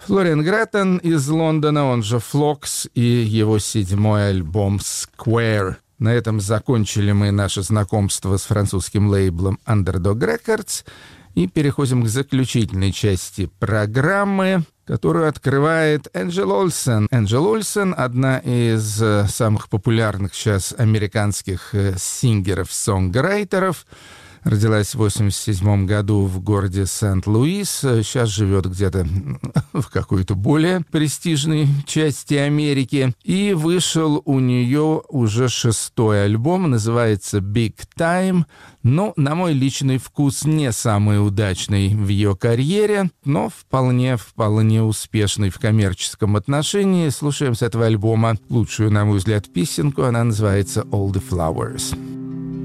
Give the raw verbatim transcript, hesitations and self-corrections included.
Флориан Греттон из Лондона, он же Флокс, и его седьмой альбом «Square». На этом закончили мы наше знакомство с французским лейблом Underdog Records и переходим к заключительной части программы, которую открывает Энджел Олсен. Энджел Олсен — одна из самых популярных сейчас американских сингеров-сонграйтеров. Родилась в восемьдесят седьмом году в городе Сент-Луис. Сейчас живет где-то в какой-то более престижной части Америки. И вышел у нее уже шестой альбом, называется «Big Time». Ну, на мой личный вкус, не самый удачный в ее карьере, но вполне-вполне успешный в коммерческом отношении. Слушаем с этого альбома лучшую, на мой взгляд, песенку. Она называется «All the Flowers».